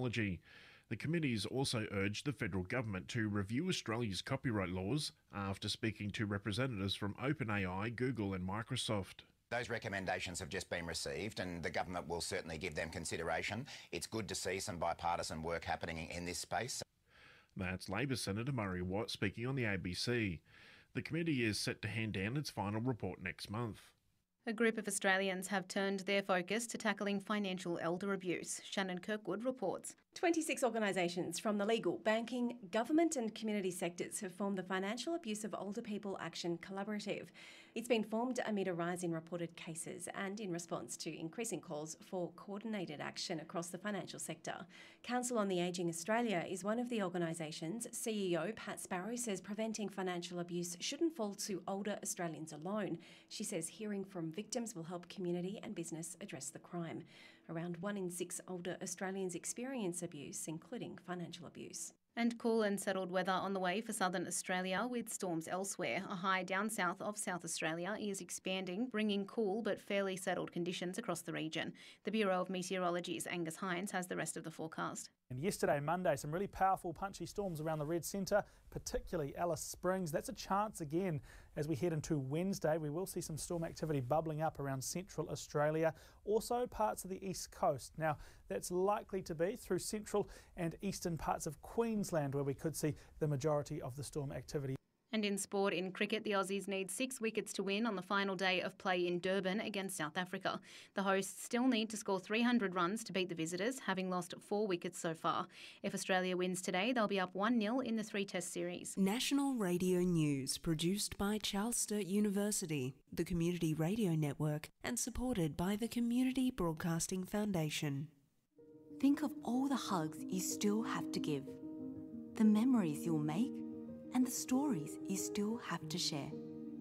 technology. The committees also urged the federal government to review Australia's copyright laws after speaking to representatives from OpenAI, Google and Microsoft. Those recommendations have just been received and the government will certainly give them consideration. It's good to see some bipartisan work happening in this space. That's Labor Senator Murray Watt speaking on the ABC. The committee is set to hand down its final report next month. A group of Australians have turned their focus to tackling financial elder abuse. Shannon Kirkwood reports. 26 organisations from the legal, banking, government and community sectors have formed the Financial Abuse of Older People Action Collaborative. It's been formed amid a rise in reported cases and in response to increasing calls for coordinated action across the financial sector. Council on the Ageing Australia is one of the organisations. CEO Pat Sparrow says preventing financial abuse shouldn't fall to older Australians alone. She says hearing from victims will help community and business address the crime. Around 1 in 6 older Australians experience abuse, including financial abuse. And cool and settled weather on the way for southern Australia with storms elsewhere. A high down south of South Australia is expanding, bringing cool but fairly settled conditions across the region. The Bureau of Meteorology's Angus Hines has the rest of the forecast. And yesterday, Monday, some really powerful punchy storms around the Red Centre, particularly Alice Springs. That's a chance again as we head into Wednesday. We will see some storm activity bubbling up around central Australia, also parts of the east coast. Now, that's likely to be through central and eastern parts of Queensland where we could see the majority of the storm activity. And in sport, in cricket, the Aussies need 6 wickets to win on the final day of play in Durban against South Africa. The hosts still need to score 300 runs to beat the visitors, having lost 4 wickets so far. If Australia wins today, they'll be up 1-0 in the 3-test series. National Radio News, produced by Charles Sturt University, the Community Radio Network, and supported by the Community Broadcasting Foundation. Think of all the hugs you still have to give, the memories you'll make, and the stories you still have to share.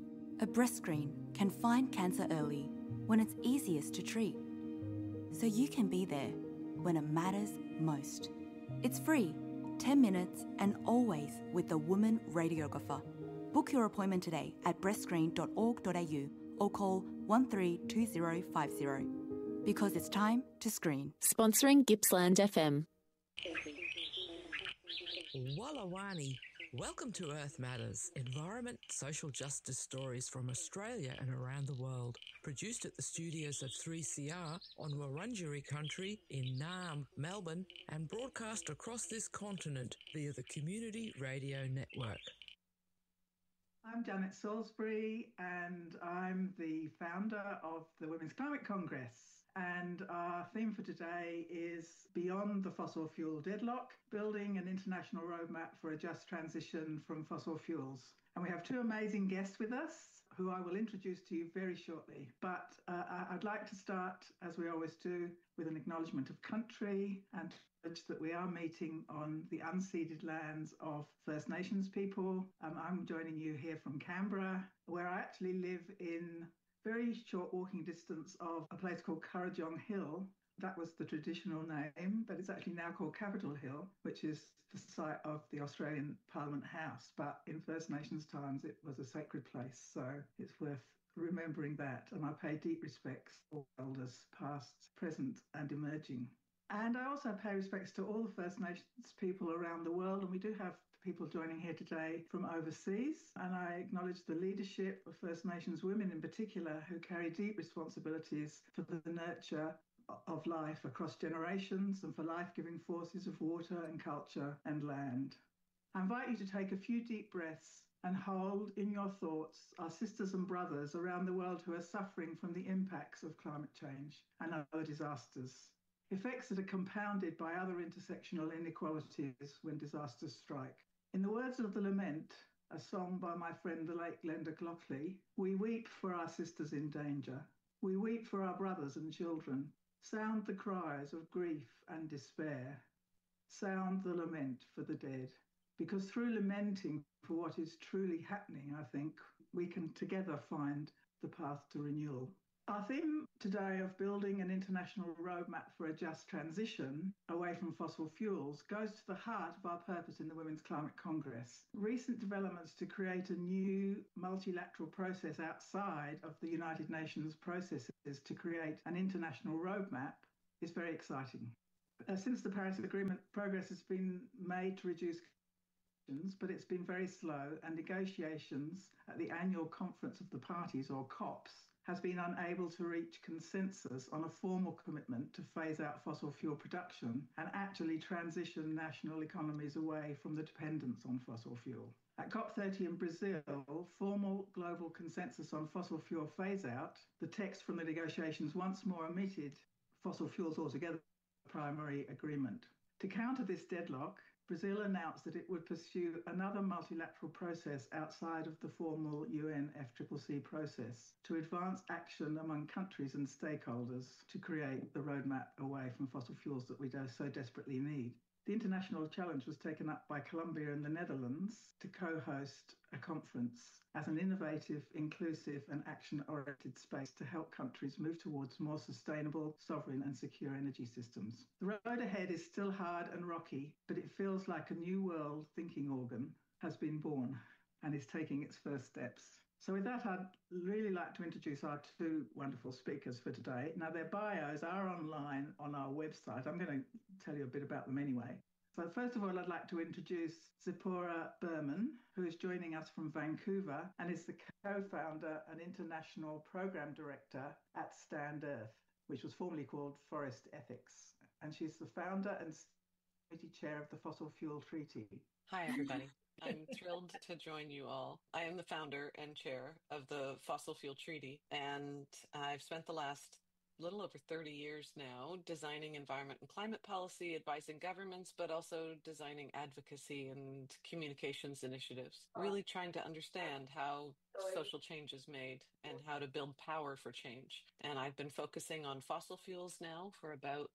A breast screen can find cancer early when it's easiest to treat, so you can be there when it matters most. It's free, 10 minutes and always with the woman radiographer. Book your appointment today at breastscreen.org.au or call 132050 because it's time to screen. Sponsoring Gippsland FM. Wallawani. Welcome to Earth Matters, environment, social justice stories from Australia and around the world. Produced at the studios of 3CR on Wurundjeri country in Naarm, Melbourne, and broadcast across this continent via the Community Radio Network. I'm Janet Salisbury and I'm the founder of the Women's Climate Congress. And our theme for today is Beyond the Fossil Fuel Deadlock, Building an International Roadmap for a Just Transition from Fossil Fuels. And we have 2 amazing guests with us who I will introduce to you very shortly. But I'd like to start, as we always do, with an acknowledgement of country and that we are meeting on the unceded lands of First Nations people. I'm joining you here from Canberra, where I actually live in very short walking distance of a place called Kurrajong Hill. That was the traditional name, but it's actually now called Capitol Hill, which is the site of the Australian Parliament House. But in First Nations times, it was a sacred place. So it's worth remembering that. And I pay deep respects to all elders, past, present and emerging. And I also pay respects to all the First Nations people around the world. And we do have people joining here today from overseas. And I acknowledge the leadership of First Nations women in particular, who carry deep responsibilities for the nurture of life across generations and for life-giving forces of water and culture and land. I invite you to take a few deep breaths and hold in your thoughts our sisters and brothers around the world who are suffering from the impacts of climate change and other disasters. Effects that are compounded by other intersectional inequalities when disasters strike. In the words of The Lament, a song by my friend the late Glenda Glockley, we weep for our sisters in danger. We weep for our brothers and children. Sound the cries of grief and despair. Sound the lament for the dead. Because through lamenting for what is truly happening, I think, we can together find the path to renewal. Our theme today of building an international roadmap for a just transition away from fossil fuels goes to the heart of our purpose in the Women's Climate Congress. Recent developments to create a new multilateral process outside of the United Nations processes to create an international roadmap is very exciting. Since the Paris Agreement, progress has been made to reduce emissions, but it's been very slow, and negotiations at the annual Conference of the Parties, or COPs, has been unable to reach consensus on a formal commitment to phase out fossil fuel production and actually transition national economies away from the dependence on fossil fuel. At COP30 in Brazil, formal global consensus on fossil fuel phase out, the text from the negotiations once more omitted fossil fuels altogether, primary agreement. To counter this deadlock, Brazil announced that it would pursue another multilateral process outside of the formal UN FCCC process to advance action among countries and stakeholders to create the roadmap away from fossil fuels that we so desperately need. The international challenge was taken up by Colombia and the Netherlands to co-host a conference as an innovative, inclusive and action-oriented space to help countries move towards more sustainable, sovereign and secure energy systems. The road ahead is still hard and rocky, but it feels like a new world thinking organ has been born and is taking its first steps. So with that, I'd really like to introduce our two wonderful speakers for today. Now, their bios are online on our website. I'm going to tell you a bit about them anyway. So first of all, I'd like to introduce Zipporah Berman, who is joining us from Vancouver and is the co-founder and international program director at Stand Earth, which was formerly called Forest Ethics. And she's the founder and committee chair of the Fossil Fuel Treaty. Hi, everybody. I'm thrilled to join you all. I am the founder and chair of the Fossil Fuel Treaty, and I've spent the last little over 30 years now designing environment and climate policy, advising governments, but also designing advocacy and communications initiatives, really trying to understand how social change is made and how to build power for change. And I've been focusing on fossil fuels now for about,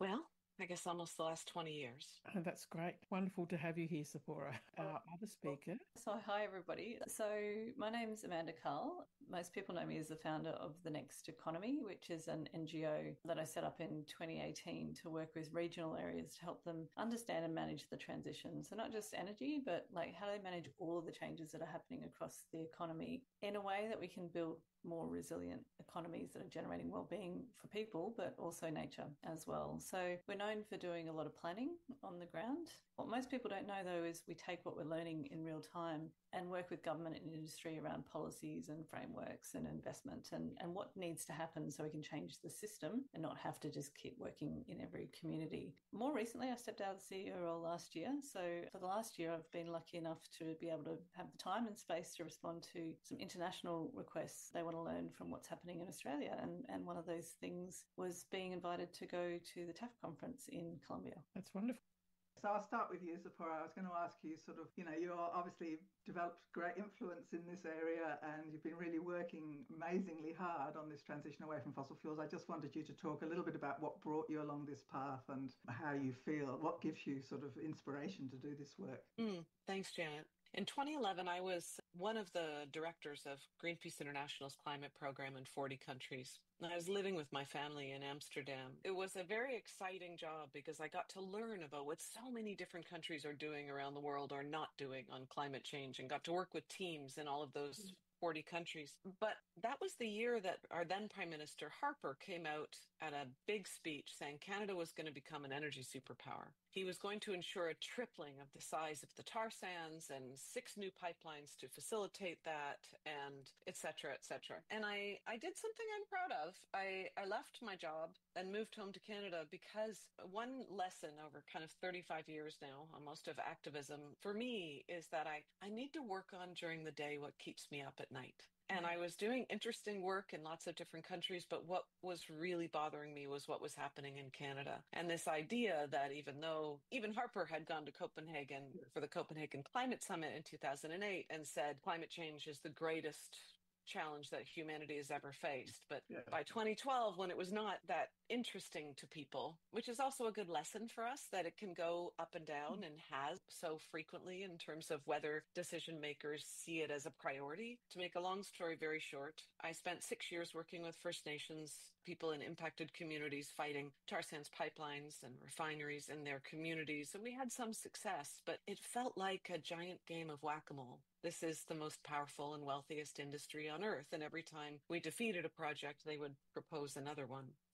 I guess almost the last 20 years. Oh, that's great. Wonderful to have you here, Zipporah. Our other speaker. So hi, everybody. So my name's Amanda Carl. Most people know me as the founder of The Next Economy, which is an NGO that I set up in 2018 to work with regional areas to help them understand and manage the transition. So not just energy, but like how do they manage all of the changes that are happening across the economy in a way that we can build more resilient economies that are generating well-being for people, but also nature as well. So we're known for doing a lot of planning on the ground. What most people don't know, though, is we take what we're learning in real time and work with government and industry around policies and frameworks and investment and what needs to happen so we can change the system and not have to just keep working in every community. More recently, I stepped out of the CEO role last year. So for the last year, I've been lucky enough to be able to have the time and space to respond to some international requests. They want to learn from what's happening in Australia. And one of those things was being invited to go to the TAF conference in Colombia. That's wonderful. So I'll start with you, Zipporah. I was going to ask you you're obviously developed great influence in this area and you've been really working amazingly hard on this transition away from fossil fuels. I just wanted you to talk a little bit about what brought you along this path and how you feel, what gives you sort of inspiration to do this work. Thanks, Janet. In 2011, I was one of the directors of Greenpeace International's climate program in 40 countries. I was living with my family in Amsterdam. It was a very exciting job because I got to learn about what so many different countries are doing around the world or not doing on climate change and got to work with teams in all of those 40 countries. But that was the year that our then Prime Minister Harper came out at a big speech saying Canada was going to become an energy superpower. He was going to ensure a tripling of the size of the tar sands and 6 new pipelines to facilitate that, and et cetera, et cetera. And I did something I'm proud of. I left my job and moved home to Canada because one lesson over kind of 35 years now, almost of activism, for me is that I need to work on during the day what keeps me up at night. And I was doing interesting work in lots of different countries, but what was really bothering me was what was happening in Canada. And this idea that even Harper had gone to Copenhagen for the Copenhagen Climate Summit in 2008 and said climate change is the greatest challenge that humanity has ever faced. But by 2012, when it was not that interesting to people, which is also a good lesson for us, that it can go up and down and has so frequently in terms of whether decision makers see it as a priority. To make a long story very short, I spent 6 years working with First Nations people in impacted communities fighting tar sands pipelines and refineries in their communities. And we had some success, but it felt like a giant game of whack-a-mole. This is the most powerful and wealthiest industry on earth. And every time we defeated a project, they would propose another one.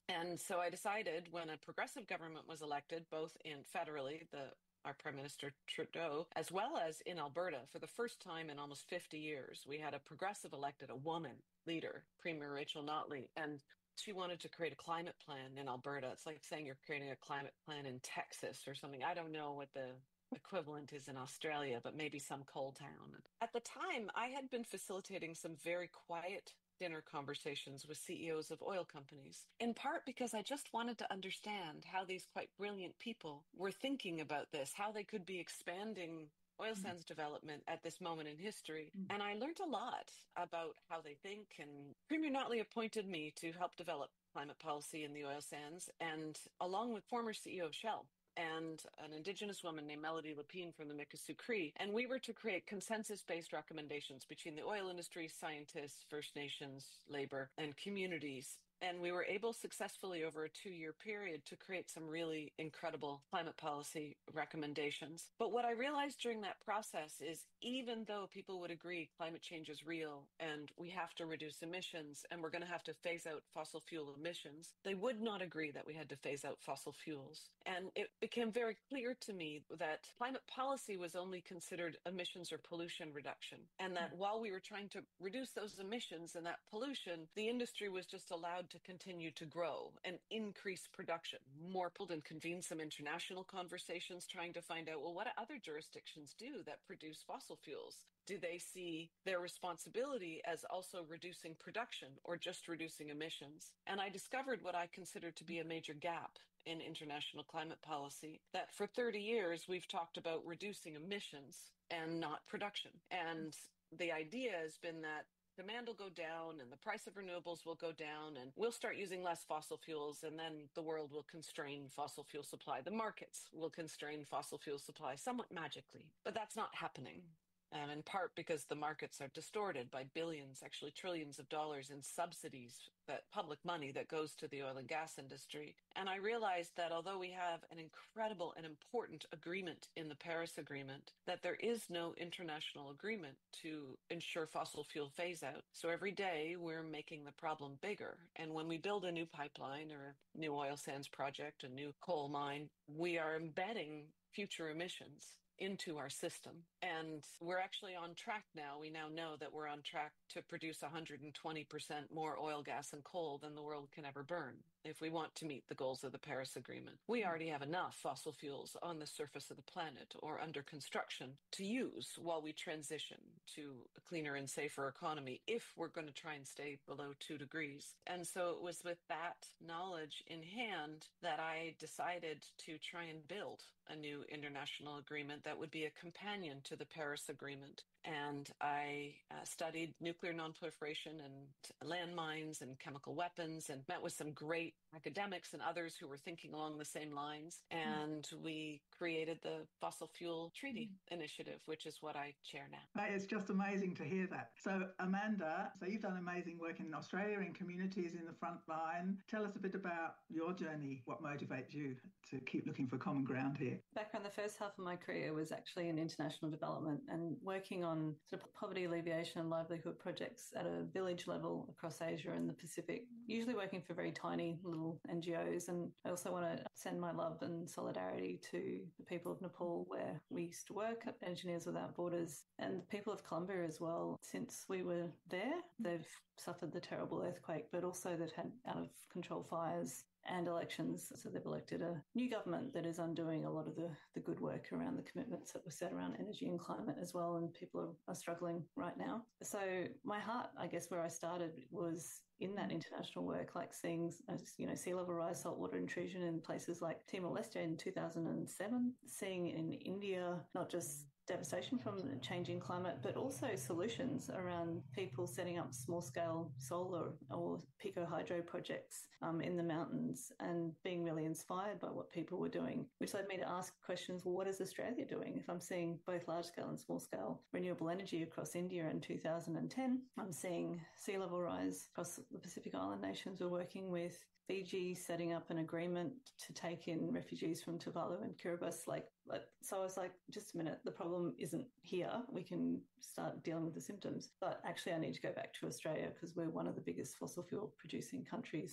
And so I decided when a progressive government was elected, both in federally, our Prime Minister Trudeau, as well as in Alberta, for the first time in almost 50 years, we had a progressive elected, a woman leader, Premier Rachel Notley, and she wanted to create a climate plan in Alberta. It's like saying you're creating a climate plan in Texas or something. I don't know what the equivalent is in Australia, but maybe some coal town. At the time, I had been facilitating some very quiet dinner conversations with CEOs of oil companies, in part because I just wanted to understand how these quite brilliant people were thinking about this, how they could be expanding oil sands development at this moment in history. And I learned a lot about how they think. And Premier Notley appointed me to help develop climate policy in the oil sands, and along with former CEO of Shell and an Indigenous woman named Melody Lapine from the Mikisew Cree. And we were to create consensus-based recommendations between the oil industry, scientists, First Nations, labor, and communities. And we were able successfully over a 2-year period to create some really incredible climate policy recommendations. But what I realized during that process is even though people would agree climate change is real and we have to reduce emissions and we're going to have to phase out fossil fuel emissions, they would not agree that we had to phase out fossil fuels. And it became very clear to me that climate policy was only considered emissions or pollution reduction. And that while we were trying to reduce those emissions and that pollution, the industry was just allowed to continue to grow and increase production. More pulled and convened some international conversations trying to find out, well, what do other jurisdictions do that produce fossil fuels? Do they see their responsibility as also reducing production or just reducing emissions? And I discovered what I considered to be a major gap in international climate policy, that for 30 years, we've talked about reducing emissions and not production. And the idea has been that demand will go down and the price of renewables will go down and we'll start using less fossil fuels, and then the world will constrain fossil fuel supply. The markets will constrain fossil fuel supply somewhat magically, but that's not happening. In part because the markets are distorted by billions, actually trillions of dollars in subsidies, that public money that goes to the oil and gas industry. And I realized that although we have an incredible and important agreement in the Paris Agreement, that there is no international agreement to ensure fossil fuel phase out. So every day we're making the problem bigger. And when we build a new pipeline or a new oil sands project, a new coal mine, we are embedding future emissions into our system. And we're actually on track now. We now know that we're on track to produce 120% more oil, gas, and coal than the world can ever burn if we want to meet the goals of the Paris Agreement. We already have enough fossil fuels on the surface of the planet or under construction to use while we transition to a cleaner and safer economy if we're going to try and stay below 2 degrees. And so it was with that knowledge in hand that I decided to try and build a new international agreement that would be a companion to the Paris Agreement. And I studied nuclear nonproliferation and landmines and chemical weapons and met with some great academics and others who were thinking along the same lines. And we created the Fossil Fuel Treaty Initiative, which is what I chair now. It's just amazing to hear that. So Amanda, you've done amazing work in Australia in communities in the front line. Tell us a bit about your journey. What motivates you to keep looking for common ground here? Background, the first half of my career was actually in international development and working on sort of poverty alleviation and livelihood projects at a village level across Asia and the Pacific, usually working for very tiny little NGOs. And I also want to send my love and solidarity to the people of Nepal, where we used to work at Engineers Without Borders, and the people of Colombia as well. Since we were there, they've suffered the terrible earthquake, but also they've had out-of-control fires and elections. So they've elected a new government that is undoing a lot of the good work around the commitments that were set around energy and climate as well, and people are struggling right now. So my heart, I guess, where I started was in that international work, like seeing, sea level rise, saltwater intrusion in places like Timor-Leste in 2007, seeing in India not just devastation from the changing climate, but also solutions around people setting up small-scale solar or pico-hydro projects in the mountains, and being really inspired by what people were doing, which led me to ask questions, well, what is Australia doing? If I'm seeing both large-scale and small-scale renewable energy across India in 2010, I'm seeing sea level rise across the Pacific Island nations. We're working with Fiji setting up an agreement to take in refugees from Tuvalu and Kiribati. So I was like, just a minute, the problem isn't here. We can start dealing with the symptoms. But actually, I need to go back to Australia because we're one of the biggest fossil fuel producing countries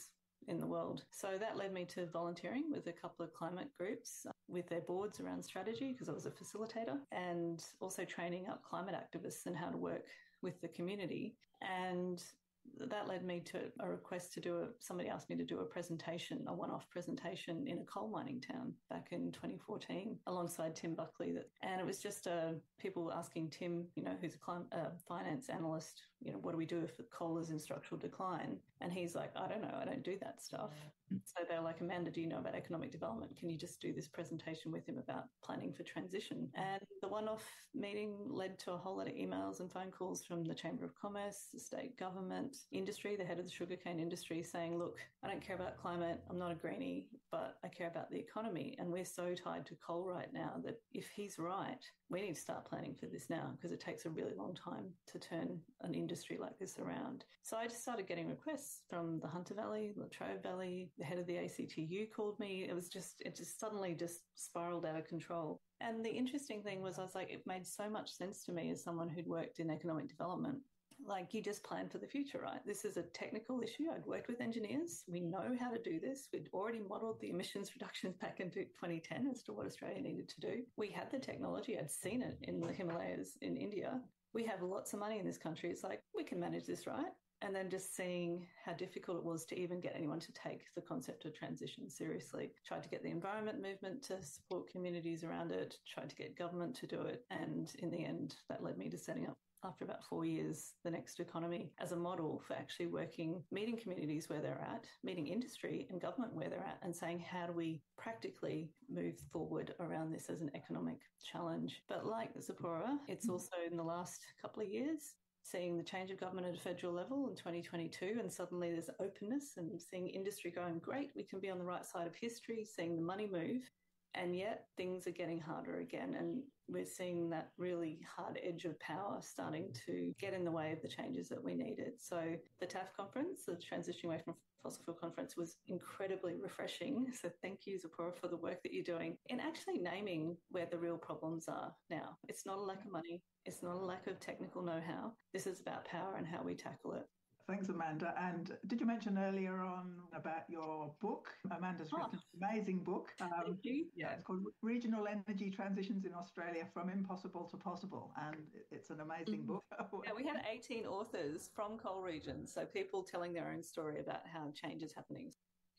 in the world. So that led me to volunteering with a couple of climate groups with their boards around strategy, because I was a facilitator, and also training up climate activists and how to work with the community. And that led me to a request to somebody asked me to do a presentation, a one-off presentation in a coal mining town back in 2014 alongside Tim Buckley. And it was just people asking Tim, who's a finance analyst, what do we do if the coal is in structural decline? And he's like, I don't know, I don't do that stuff. So they're like, Amanda, do you know about economic development? Can you just do this presentation with him about planning for transition? And the one-off meeting led to a whole lot of emails and phone calls from the Chamber of Commerce, the state government, industry, the head of the sugarcane industry, saying, look, I don't care about climate, I'm not a greenie, but I care about the economy. And we're so tied to coal right now that if he's right, we need to start planning for this now, because it takes a really long time to turn an industry like this around. So I just started getting requests from the Hunter Valley, Latrobe Valley. The head of the ACTU called me. It just suddenly just spiraled out of control. And the interesting thing was, I was like, it made so much sense to me as someone who'd worked in economic development. Like, you just plan for the future, right? This is a technical issue. I'd worked with engineers. We know how to do this. We'd already modelled the emissions reductions back into 2010 as to what Australia needed to do. We had the technology. I'd seen it in the Himalayas in India. We have lots of money in this country. It's like, we can manage this, right? And then just seeing how difficult it was to even get anyone to take the concept of transition seriously. Tried to get the environment movement to support communities around it, tried to get government to do it. And in the end, that led me to setting up, after about 4 years, the Next Economy as a model for actually meeting communities where they're at, meeting industry and government where they're at, and saying, how do we practically move forward around this as an economic challenge? But like Zipporah, it's also in the last couple of years, seeing the change of government at a federal level in 2022, and suddenly there's openness, and seeing industry going, great, we can be on the right side of history, seeing the money move, and yet things are getting harder again. And we're seeing that really hard edge of power starting to get in the way of the changes that we needed. So the TAF conference, the Transitioning Away from Fossil Fuel Conference, was incredibly refreshing. So thank you, Zipporah, for the work that you're doing in actually naming where the real problems are now. It's not a lack of money. It's not a lack of technical know-how. This is about power and how we tackle it. Thanks, Amanda. And did you mention earlier on about your book? Amanda's written an amazing book. Thank you. Yeah, it's called Regional Energy Transitions in Australia from Impossible to Possible. And it's an amazing book. Yeah, we had 18 authors from coal regions, so people telling their own story about how change is happening.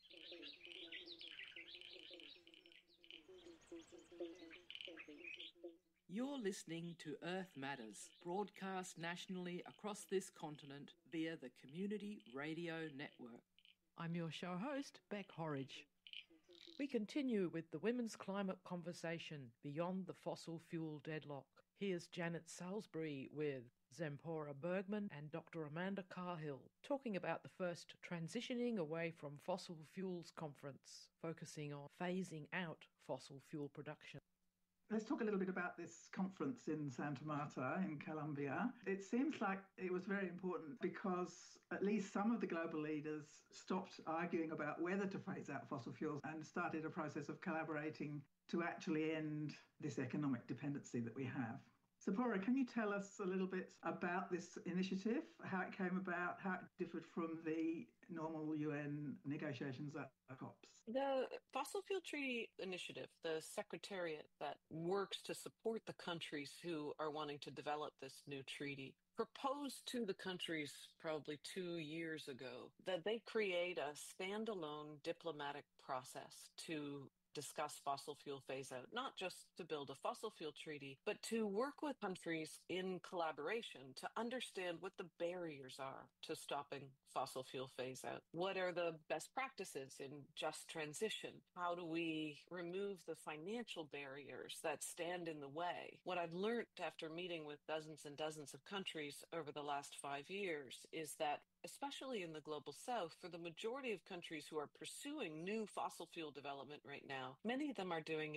You're listening to Earth Matters, broadcast nationally across this continent via the Community Radio Network. I'm your show host, Beck Horridge. We continue with the women's climate conversation beyond the fossil fuel deadlock. Here's Janet Salisbury with Zempora Bergman and Dr. Amanda Carhill talking about the first Transitioning Away from Fossil Fuels conference, focusing on phasing out fossil fuel production. Let's talk a little bit about this conference in Santa Marta in Colombia. It seems like it was very important because at least some of the global leaders stopped arguing about whether to phase out fossil fuels and started a process of collaborating to actually end this economic dependency that we have. Zipporah, can you tell us a little bit about this initiative, how it came about, how it differed from the normal UN negotiations at COPs? The Fossil Fuel Treaty Initiative, the secretariat that works to support the countries who are wanting to develop this new treaty, proposed to the countries probably 2 years ago that they create a standalone diplomatic process to discuss fossil fuel phase out, not just to build a fossil fuel treaty, but to work with countries in collaboration to understand what the barriers are to stopping fossil fuel phase out. What are the best practices in just transition? How do we remove the financial barriers that stand in the way? What I've learned after meeting with dozens and dozens of countries over the last 5 years is that, especially in the global south, for the majority of countries who are pursuing new fossil fuel development right now, many of them are doing it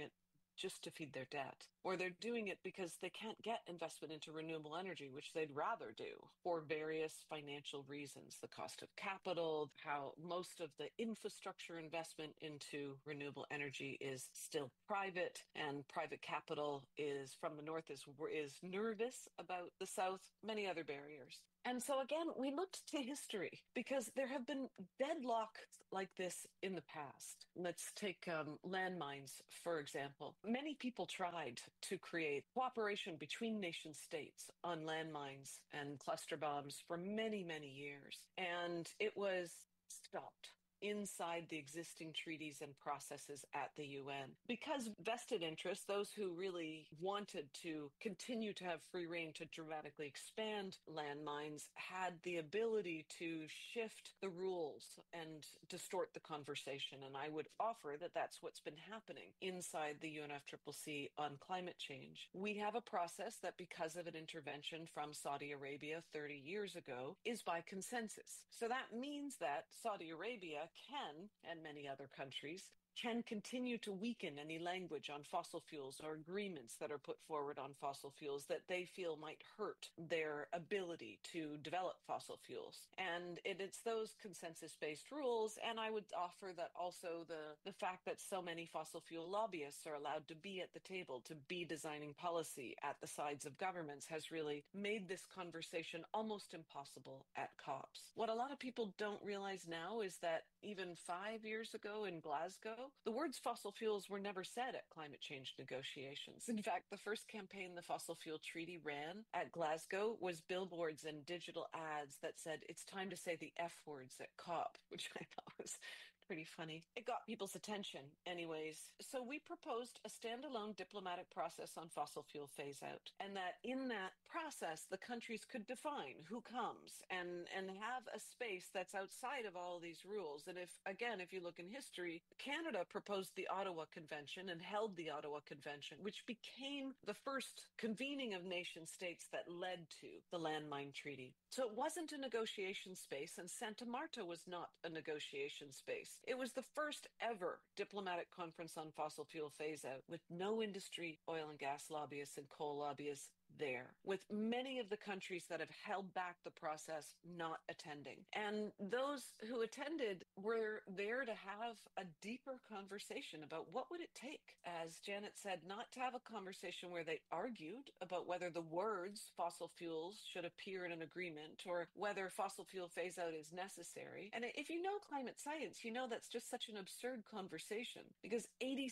just to feed their debt, or they're doing it because they can't get investment into renewable energy, which they'd rather do for various financial reasons. The cost of capital, how most of the infrastructure investment into renewable energy is still private, and private capital is from the north is nervous about the south, many other barriers. And so again, we looked to history because there have been deadlocks like this in the past. Let's take landmines, for example. Many people tried to create cooperation between nation states on landmines and cluster bombs for many, many years. And it was stopped inside the existing treaties and processes at the UN. Because vested interests, those who really wanted to continue to have free rein to dramatically expand landmines, had the ability to shift the rules and distort the conversation. And I would offer that that's what's been happening inside the UNFCCC on climate change. We have a process that, because of an intervention from Saudi Arabia 30 years ago, is by consensus. So that means that Saudi Arabia can, and many other countries, can continue to weaken any language on fossil fuels or agreements that are put forward on fossil fuels that they feel might hurt their ability to develop fossil fuels. And it's those consensus-based rules, and I would offer that also the fact that so many fossil fuel lobbyists are allowed to be at the table, to be designing policy at the sides of governments, has really made this conversation almost impossible at COPs. What a lot of people don't realize now is that even 5 years ago in Glasgow, the words fossil fuels were never said at climate change negotiations. In fact, the first campaign the Fossil Fuel Treaty ran at Glasgow was billboards and digital ads that said, "It's time to say the F words at COP," which I thought was pretty funny. It got people's attention anyways. So we proposed a standalone diplomatic process on fossil fuel phase out, and that in that process, the countries could define who comes and have a space that's outside of all these rules. And if you look in history, Canada proposed the Ottawa Convention and held the Ottawa Convention, which became the first convening of nation states that led to the Landmine Treaty. So it wasn't a negotiation space, and Santa Marta was not a negotiation space. It was the first ever diplomatic conference on fossil fuel phase out, with no industry, oil and gas lobbyists and coal lobbyists there, with many of the countries that have held back the process not attending. And those who attended were there to have a deeper conversation about what would it take, as Janet said, not to have a conversation where they argued about whether the words fossil fuels should appear in an agreement or whether fossil fuel phase out is necessary. And if you know climate science, you know that's just such an absurd conversation, because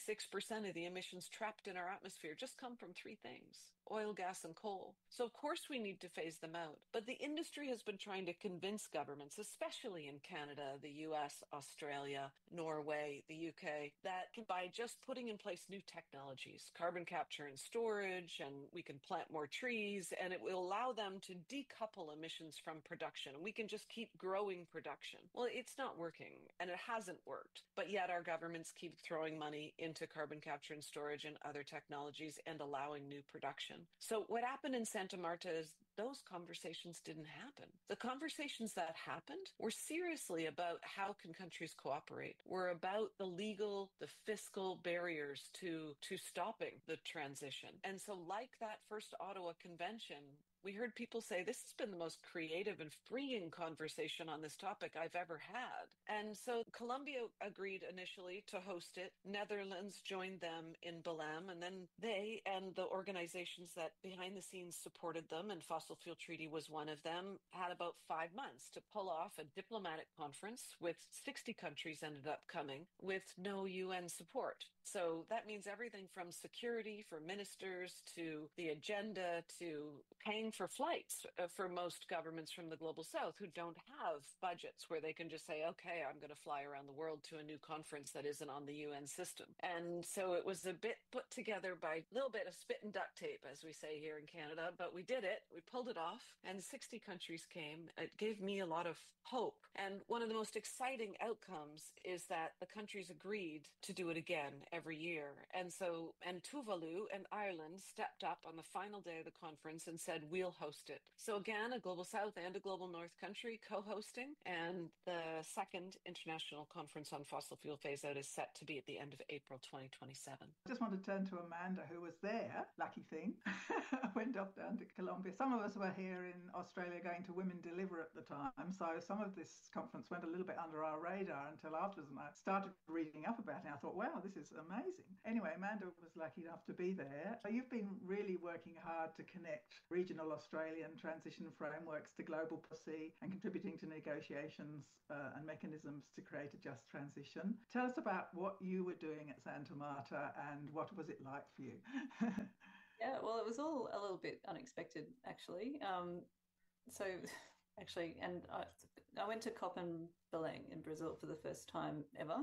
86% of the emissions trapped in our atmosphere just come from three things: oil, gas, and coal. So of course we need to phase them out. But the industry has been trying to convince governments, especially in Canada, the US, Australia, Norway, the UK, that by just putting in place new technologies, carbon capture and storage, and we can plant more trees, and it will allow them to decouple emissions from production. And we can just keep growing production. Well, it's not working, and it hasn't worked. But yet our governments keep throwing money into carbon capture and storage and other technologies and allowing new production. So what happened in Santa Marta is those conversations didn't happen. The conversations that happened were seriously about how can countries cooperate, were about the legal, the fiscal barriers to stopping the transition. And so like that first Ottawa Convention, we heard people say, this has been the most creative and freeing conversation on this topic I've ever had. And so Colombia agreed initially to host it. Netherlands joined them in Belém, and then they and the organizations that behind the scenes supported them, and Fossil Fuel Treaty was one of them, had about 5 months to pull off a diplomatic conference with 60 countries ended up coming with no UN support. So that means everything from security for ministers to the agenda to paying for flights for most governments from the global south who don't have budgets where they can just say, okay, I'm going to fly around the world to a new conference that isn't on the UN system. And so it was a bit put together by a little bit of spit and duct tape, as we say here in Canada, but we did it. We pulled it off, and 60 countries came. It gave me a lot of hope. And one of the most exciting outcomes is that the countries agreed to do it again every year. And Tuvalu and Ireland stepped up on the final day of the conference and said, we'll host it. So again, a Global South and a Global North country co-hosting, and the second International Conference on Fossil Fuel Phase-Out is set to be at the end of April 2027. I just want to turn to Amanda, who was there, lucky thing. I went off down to Colombia. Some of us were here in Australia going to Women Deliver at the time, so some of this conference went a little bit under our radar until afterwards, and I started reading up about it. I thought, wow, this is amazing. Anyway, Amanda was lucky enough to be there. So you've been really working hard to connect regional Australian transition frameworks to global policy and contributing to negotiations and mechanisms to create a just transition. Tell us about what you were doing at Santa Marta and what was it like for you? Yeah, well, it was all a little bit unexpected, actually. I went to COP in Belém in Brazil for the first time ever,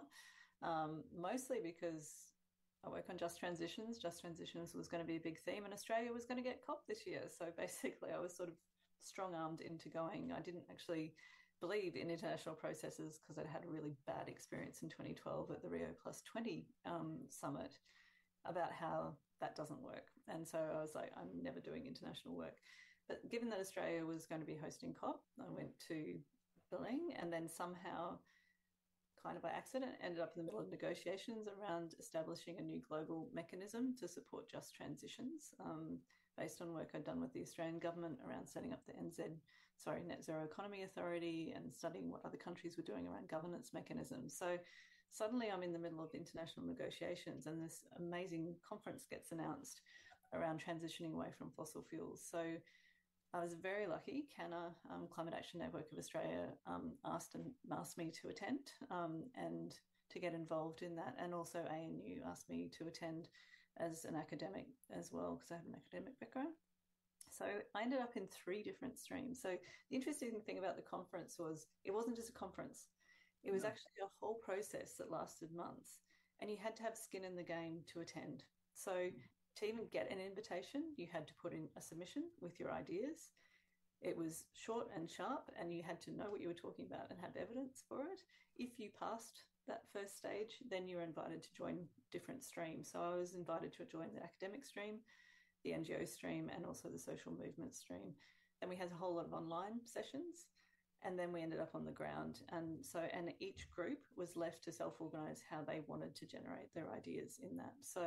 mostly because I work on just transitions. Just transitions was going to be a big theme, and Australia was going to get COP this year. So basically, I was sort of strong-armed into going. I didn't actually believe in international processes because I'd had a really bad experience in 2012 at the Rio+20 summit about how that doesn't work. And so I was like, I'm never doing international work. But given that Australia was going to be hosting COP, I went to Belém, and then somehow, kind of by accident, ended up in the middle of negotiations around establishing a new global mechanism to support just transitions, based on work I'd done with the Australian government around setting up the Net Zero Economy Authority and studying what other countries were doing around governance mechanisms. So suddenly I'm in the middle of international negotiations, and this amazing conference gets announced around transitioning away from fossil fuels. So I was very lucky. CANA, Climate Action Network of Australia, asked me to attend and to get involved in that. And also ANU asked me to attend as an academic as well, because I have an academic background. So I ended up in 3 different streams. So the interesting thing about the conference was it wasn't just a conference. It was actually a whole process that lasted months, and you had to have skin in the game to attend. So to even get an invitation, you had to put in a submission with your ideas. It was short and sharp, and you had to know what you were talking about and have evidence for it. If you passed that first stage, then you were invited to join different streams. So I was invited to join the academic stream, the NGO stream, and also the social movement stream. Then we had a whole lot of online sessions, and then we ended up on the ground. And each group was left to self-organize how they wanted to generate their ideas in that. So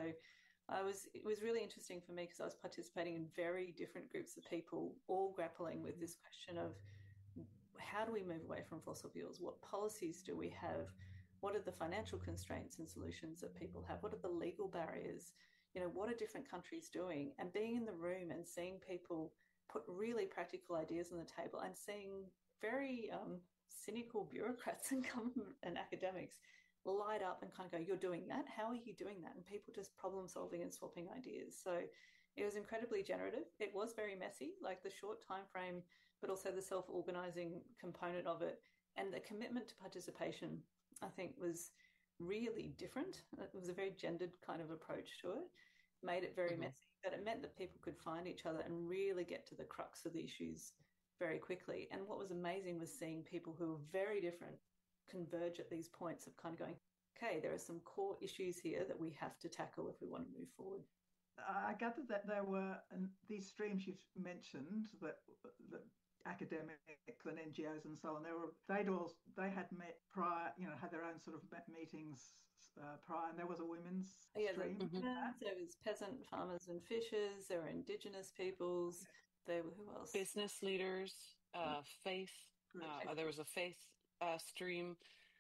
it was really interesting for me because I was participating in very different groups of people, all grappling with this question of how do we move away from fossil fuels? What policies do we have? What are the financial constraints and solutions that people have? What are the legal barriers? What are different countries doing? And being in the room and seeing people put really practical ideas on the table, and seeing very cynical bureaucrats and government and academics light up and kind of go, you're doing that? How are you doing that? And people just problem solving and swapping ideas. So it was incredibly generative. It was very messy, like the short time frame, but also the self-organizing component of it. And the commitment to participation, I think, was really different. It was a very gendered kind of approach to it, made it very messy, but it meant that people could find each other and really get to the crux of the issues very quickly. And what was amazing was seeing people who were very different converge at these points of kind of going, okay, there are some core issues here that we have to tackle if we want to move forward. I gathered that there were these streams you've mentioned, that academics and NGOs and so on. They had met prior, had their own sort of meetings prior, and there was a women's stream. There was peasant farmers and fishers. There were Indigenous peoples. There were who else? Business leaders, faith. There was a faith stream.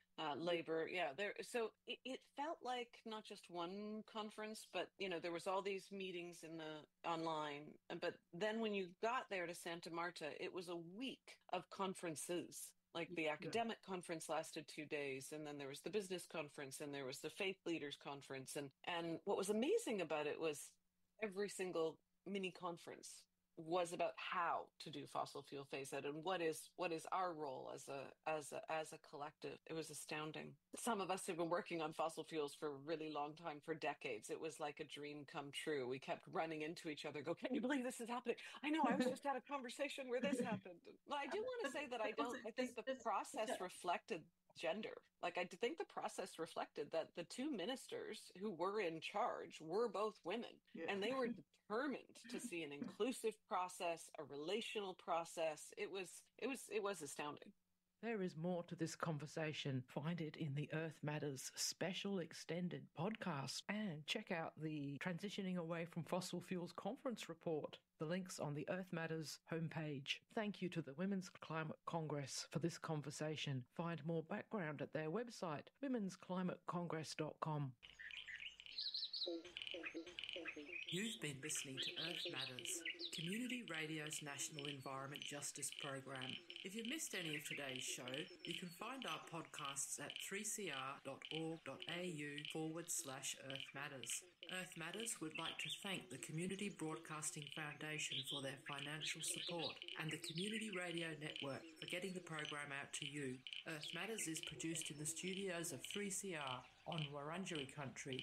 Labor, so it felt like not just one conference, but there was all these meetings in the online. But then when you got there to Santa Marta, it was a week of conferences. Like the academic conference lasted 2 days, and then there was the business conference, and there was the faith leaders conference, and what was amazing about it was every single mini conference was about how to do fossil fuel phase out and what is our role as a collective. It was astounding. Some of us have been working on fossil fuels for a really long time, for decades. It was like a dream come true. We kept running into each other, go, can you believe this is happening? I know, I was just at a conversation where this happened. But I do want to say that I think the process reflected gender. Like, I think the process reflected that the two ministers who were in charge were both women, and they were determined to see an inclusive process, a relational process. It was astounding. There is more to this conversation. Find it in the Earth Matters special extended podcast, and check out the Transitioning Away from Fossil Fuels conference report. The link's on the Earth Matters homepage. Thank you to the Women's Climate Congress for this conversation. Find more background at their website, womensclimatecongress.com. You've been listening to Earth Matters, Community Radio's National Environment Justice Program. If you missed any of today's show, you can find our podcasts at 3cr.org.au/Earth Matters. Earth Matters would like to thank the Community Broadcasting Foundation for their financial support and the Community Radio Network for getting the program out to you. Earth Matters is produced in the studios of 3CR on Wurundjeri country